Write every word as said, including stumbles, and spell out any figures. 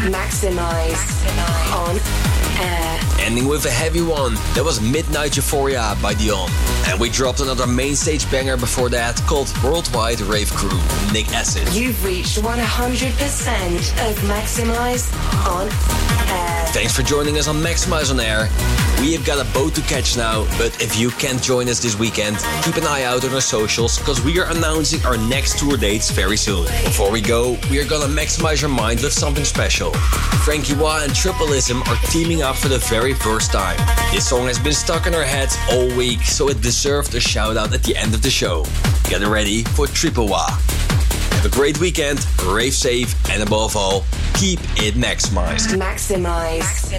Maximize. On air. Ending with a heavy one. That was Midnight Euphoria by Dion. And we dropped another main stage banger before that called Worldwide Rave Crew, Nick Acid. You've reached one hundred percent of Maximize on air. Thanks for joining us on Maximize on Air. We have got a boat to catch now, but if you can't join us this weekend, keep an eye out on our socials, because we are announcing our next tour dates very soon. Before we go, we are gonna maximize your mind with something special. Frankie Wah and Tripleism are teaming up for the very first time. This song has been stuck in our heads all week, so it deserved a shout out at the end of the show. Get ready for Triple Wah. Have a great weekend, rave safe, and above all, keep it maximized. Maximize.